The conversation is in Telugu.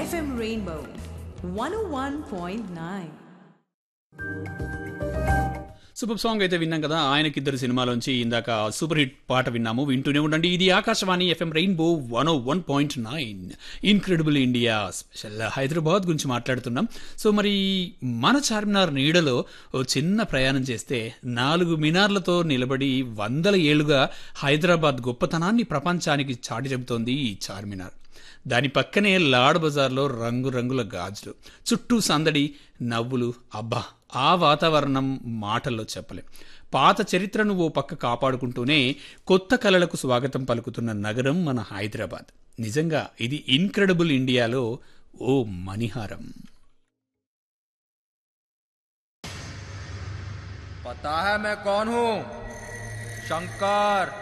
FM Rainbow 101.9. సూపర్ సాంగ్ అయితే విన్నాం కదా. ఆయనకిద్దరు సినిమాలోంచి ఇందాక సూపర్ హిట్ పాట విన్నాము. వింటూనే ఉండండి. ఇది Akashvani FM rainbow 101.9. Incredible India special Hyderabad గురించి మాట్లాడుతున్నాం. సో మరి మన చార్మినార్ నీడలో ఓ చిన్న ప్రయాణం చేస్తే 4 మినార్లతో నిలబడి 100 ఏళ్లుగా హైదరాబాద్ గొప్పతనాన్ని ప్రపంచానికి చాటి చెబుతోంది ఈ చార్మినార్. దాని పక్కనే లాడ్ బజార్లో రంగురంగుల గాజులు, చుట్టూ సందడి, నవ్వులు. అబ్బా, ఆ వాతావరణం మాటల్లో చెప్పలేం. పాత చరిత్రను ఓ పక్క కాపాడుకుంటూనే కొత్త కళలకు స్వాగతం పలుకుతున్న నగరం మన హైదరాబాద్. నిజంగా ఇది ఇన్క్రెడిబుల్ ఇండియాలో ఓ మణిహారం. पता है मैं कौन हूँ? शंकर।